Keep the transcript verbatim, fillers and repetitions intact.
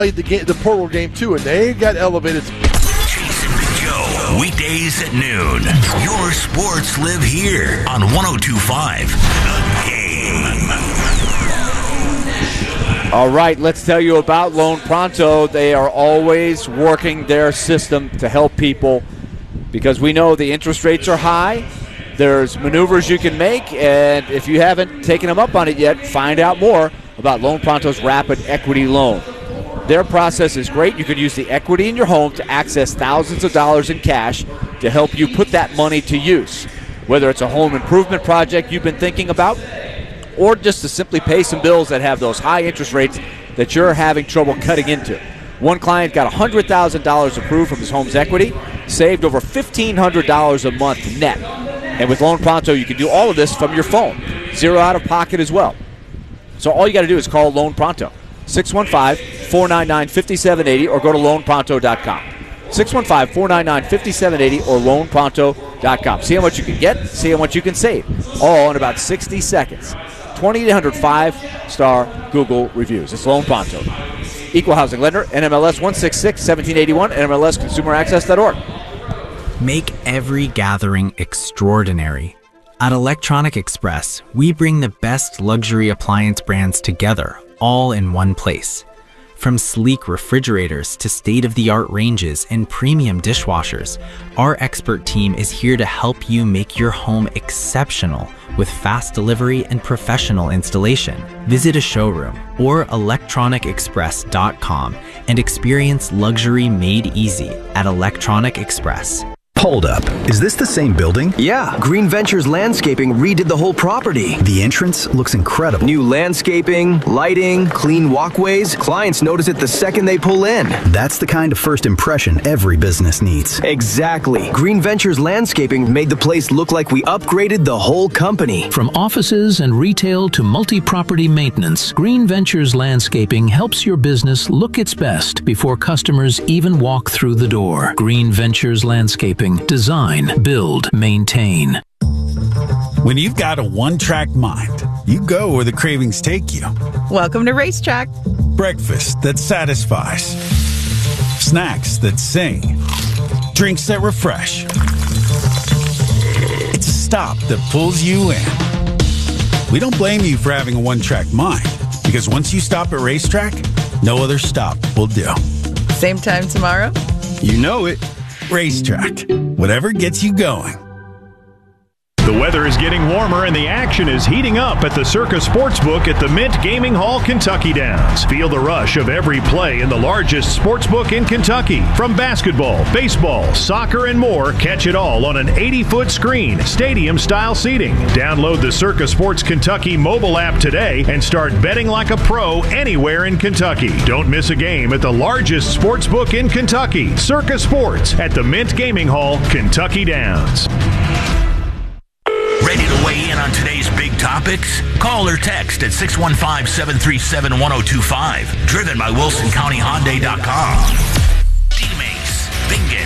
played the game, the Portal game too, and they got elevated. Jason and Joe, weekdays at noon. Your sports live here on one oh two point five The Game. All right, let's tell you about Loan Pronto. They are always working their system to help people because we know the interest rates are high. There's maneuvers you can make, and if you haven't taken them up on it yet, find out more about Loan Pronto's Rapid Equity Loan. Their process is great. You can use the equity in your home to access thousands of dollars in cash to help you put that money to use. Whether it's a home improvement project you've been thinking about, or just to simply pay some bills that have those high interest rates that you're having trouble cutting into. One client got one hundred thousand dollars approved from his home's equity, saved over fifteen hundred dollars a month net. And with Loan Pronto, you can do all of this from your phone. Zero out of pocket as well. So all you got to do is call Loan Pronto. six one five, four nine nine, five seven eight zero or go to loan pronto dot com. six one five, four nine nine, five seven eight zero or loan pronto dot com. See how much you can get, see how much you can save. All in about sixty seconds. twenty-eight hundred five-star Google reviews. It's Loan Pronto. Equal housing lender, N M L S one six six, one seven eight one, N M L S consumer access dot org. Make every gathering extraordinary. At Electronic Express, we bring the best luxury appliance brands together, all in one place. From sleek refrigerators to state-of-the-art ranges and premium dishwashers, our expert team is here to help you make your home exceptional with fast delivery and professional installation. Visit a showroom or electronic express dot com and experience luxury made easy at Electronic Express. Hold up. Is this the same building? Yeah. Green Ventures Landscaping redid the whole property. The entrance looks incredible. New landscaping, lighting, clean walkways. Clients notice it the second they pull in. That's the kind of first impression every business needs. Exactly. Green Ventures Landscaping made the place look like we upgraded the whole company. From offices and retail to multi-property maintenance, Green Ventures Landscaping helps your business look its best before customers even walk through the door. Green Ventures Landscaping. Design, build, maintain. When you've got a one-track mind, you go where the cravings take you. Welcome to Racetrack. Breakfast that satisfies. Snacks that sing. Drinks that refresh. It's a stop that pulls you in. We don't blame you for having a one-track mind, because once you stop at Racetrack, no other stop will do. Same time tomorrow? You know it. Racetrack. Whatever gets you going. The weather is getting warmer and the action is heating up at the Circa Sportsbook at the Mint Gaming Hall, Kentucky Downs. Feel the rush of every play in the largest sportsbook in Kentucky. From basketball, baseball, soccer, and more, catch it all on an eighty-foot screen, stadium-style seating. Download the Circa Sports Kentucky mobile app today and start betting like a pro anywhere in Kentucky. Don't miss a game at the largest sportsbook in Kentucky, Circa Sports at the Mint Gaming Hall, Kentucky Downs. Ready to weigh in on today's big topics? Call or text at six one five, seven three seven, one oh two five. Driven by Wilson County Hyundai dot com. D-Mace, Bingay.